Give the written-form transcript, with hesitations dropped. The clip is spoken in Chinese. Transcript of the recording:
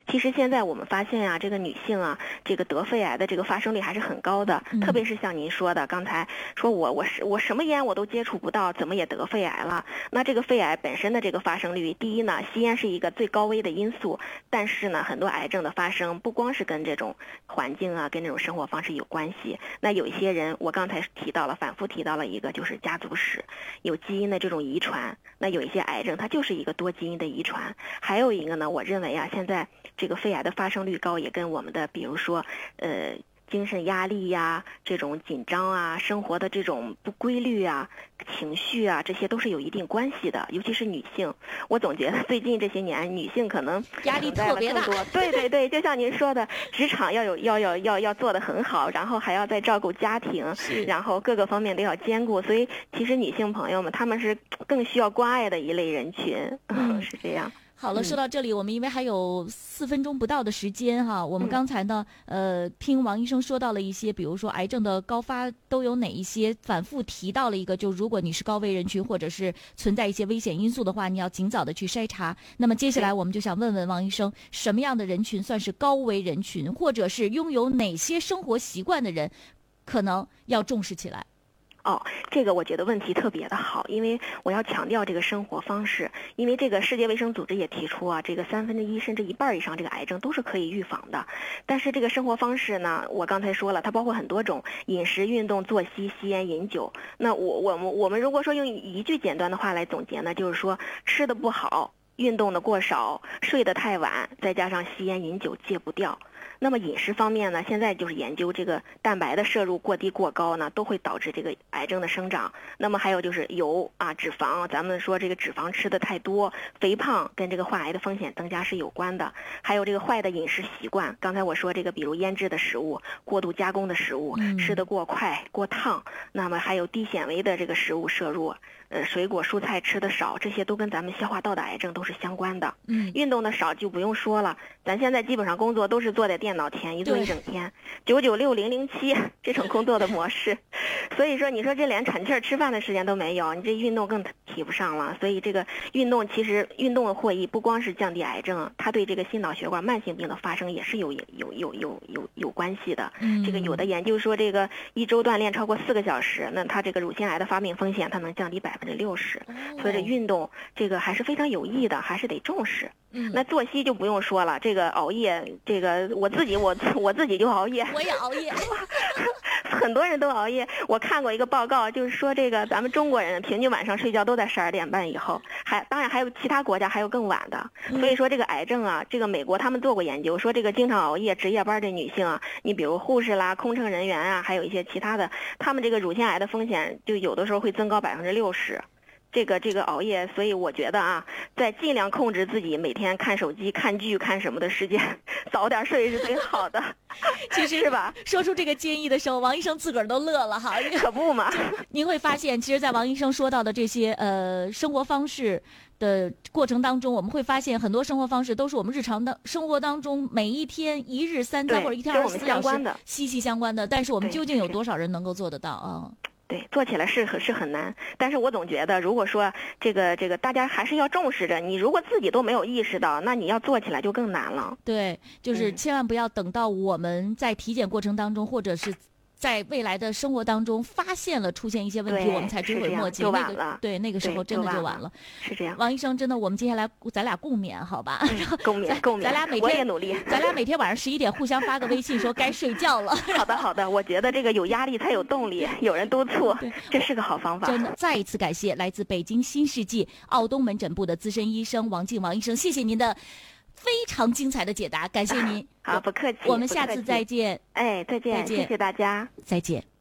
其实现在我们发现啊，这个女性啊，这个得肺癌的这个发生率还是很高的，特别是像您说的，刚才说我什么烟我都接触不到，怎么也得肺癌了？那这个肺癌本身的这个发生率，第一呢，吸烟是一个最高危的因素，但是呢，很多癌症的发生不光是跟这种环境啊，跟这种生活方式有关系。那有一些人，我刚才反复提到了一个，就是家族史，有基因的这种遗传。那有一些癌症，它就是一个多基因的遗传。还有一个呢，我认为啊，现在这个肺癌的发生率高，也跟我们的比如说精神压力呀，这种紧张啊，生活的这种不规律啊，情绪啊，这些都是有一定关系的。尤其是女性，我总觉得最近这些年女性可能压力特别大。 对对对，就像您说的，职场要做得很好，然后还要再照顾家庭，然后各个方面都要兼顾。所以其实女性朋友们她们是更需要关爱的一类人群，是这样。 好了，说到这里，我们因为还有4分钟不到的时间哈，我们刚才呢，听王医生说到了一些，比如说癌症的高发都有哪一些，反复提到了一个，就如果你是高危人群或者是存在一些危险因素的话，你要尽早的去筛查。那么接下来我们就想问问王医生，什么样的人群算是高危人群，或者是拥有哪些生活习惯的人，可能要重视起来？ 这个我觉得问题特别的好，因为我要强调这个生活方式，因为这个世界卫生组织也提出啊，这个1/3甚至1半以上这个癌症都是可以预防的。但是这个生活方式呢，我刚才说了，它包括很多种，饮食、运动、作息、吸烟、饮酒。那我们如果说用一句简单的话来总结呢，就是说吃的不好，运动的过少，睡得太晚，再加上吸烟饮酒戒不掉。那么饮食方面呢，现在就是研究这个蛋白的摄入过低过高呢，都会导致这个癌症的生长。那么还有就是油啊、脂肪，咱们说这个脂肪吃的太多，肥胖跟这个患癌的风险增加是有关的。还有这个坏的饮食习惯，刚才我说这个，比如腌制的食物、过度加工的食物，吃得过快、过烫，那么还有低纤维的这个食物摄入。水果蔬菜吃的少，这些都跟咱们消化道的癌症都是相关的。运动的少就不用说了，咱现在基本上工作都是坐在电脑前一坐一整天，996-007这种工作的模式，所以说你说这连喘气儿吃饭的时间都没有，你这运动更提不上了。所以这个运动其实运动的获益不光是降低癌症，它对这个心脑血管慢性病的发生也是有关系的。这个有的研究说这个1周锻炼超过4个小时，那它这个乳腺癌的发病风险它能降低60%，所以这运动这个还是非常有益的，还是得重视。那作息就不用说了，这个熬夜，这个我自己就熬夜， 我也熬夜， 很多人都熬夜。我看过一个报告，就是说这个咱们中国人平均晚上睡觉都在12点半以后，当然还有其他国家还有更晚的。所以说这个癌症啊，这个美国他们做过研究，说这个经常熬夜值夜班的女性啊，你比如护士啦、空乘人员啊，还有一些其他的，他们这个乳腺癌的风险就有的时候会增高60%。这个熬夜，所以我觉得啊，在尽量控制自己每天看手机、看剧、看什么的时间，早点睡是最好的。 其实是吧？ 说出这个建议的时候，王医生自个儿都乐了哈。 可不嘛！ 您会发现，其实，在王医生说到的这些生活方式的过程当中，我们会发现很多生活方式都是我们日常的生活当中每一天1日3餐或者一天24小时息息相关的。但是我们究竟有多少人能够做得到啊？ 对，做起来是很难，但是我总觉得，如果说这个大家还是要重视着，你如果自己都没有意识到，那你要做起来就更难了。 对，就是千万不要等到我们在体检过程当中，或者是在未来的生活当中发现了出现一些问题，我们才追悔莫及， 就晚了。 对，那个时候真的就晚了。 是这样。 王医生，真的，我们接下来咱俩共勉，好吧？ 共勉。咱俩每天我也努力。 咱俩每天晚上11点互相发个微信，说该睡觉了。 好的，我觉得这个有压力才有动力，有人督促，这是个好方法。 真的，再一次感谢来自北京新世纪奥东门诊部的资深医生王静王医生，谢谢您的非常精彩的解答，感谢您。 好，不客气。 我们下次再见。 再见，谢谢大家， 再见。